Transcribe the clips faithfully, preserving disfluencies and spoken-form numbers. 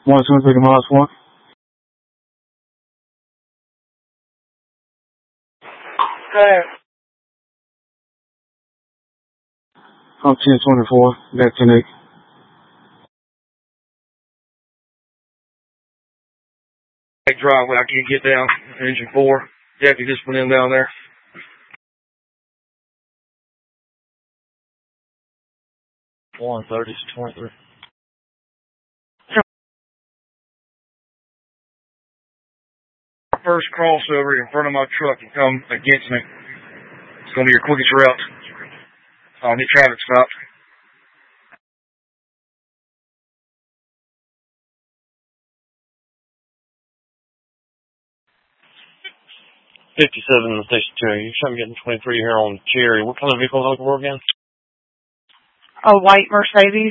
one two three miles one. Go ahead. I'm ten twenty-four, back ten eight. Driveway, I can't get down. Engine four. Deputy just went in down there. one thirty to twenty-three. First crossover in front of my truck and come against me. It's going to be your quickest route. I'll need traffic stopped. fifty-seven in the station two. You're trying to get twenty-three here on Cherry. What kind of vehicle are you looking for again? A white Mercedes.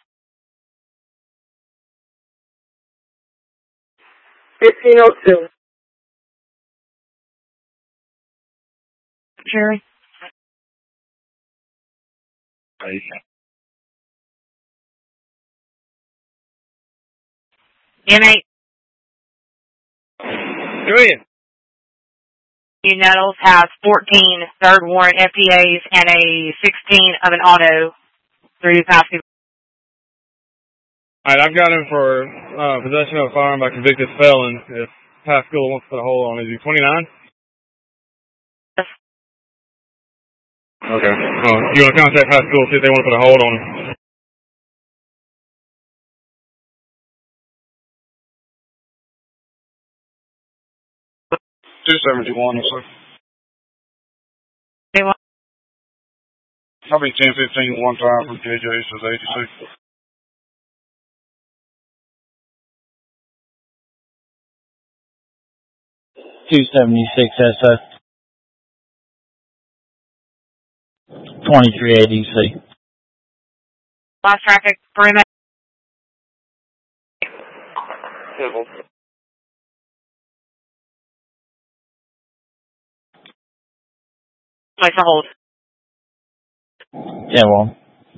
fifteen oh two. Cherry. M eight. Go ahead. Nettles has fourteen third warrant F D As and a sixteen of an auto through passive. All right, I've got him for uh, possession of a firearm by convicted felon. If Pascal wants to put a hold on, is he twenty-nine? Yes. Okay. Oh, you want to contact Pascal, see if they want to put a hold on him? two seventy-one, sir. Anyone? I'll be ten fifteen one time from J J, says eighty-six. two seventy-six S O. twenty-three A D C. Lost traffic, perimeter. Place a hold. Yeah, well.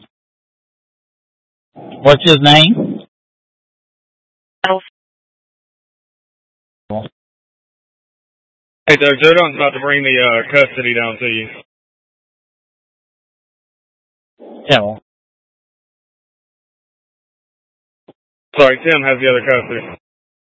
What's his name? Nettles. Hey, Doug, Jodon's about to bring the uh, custody down to you. Yeah, well. Sorry, Tim has the other custody.